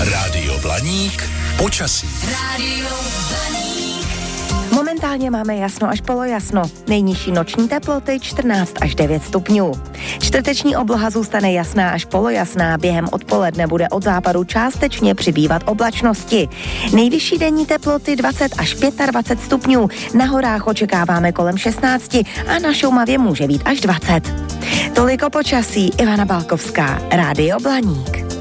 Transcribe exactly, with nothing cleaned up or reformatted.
Rádio Blaník, počasí. Rádio Blaník. Momentálně máme jasno až polojasno. Nejnižší noční teploty čtrnáct až devět stupňů. Čtvrteční obloha zůstane jasná až polojasná. Během odpoledne bude od západu částečně přibývat oblačnosti. Nejvyšší denní teploty dvacet až dvacet pět stupňů. Na horách očekáváme kolem šestnáct a na Šumavě může být až dvacet. Toliko počasí. Ivana Balkovská, Rádio Blaník.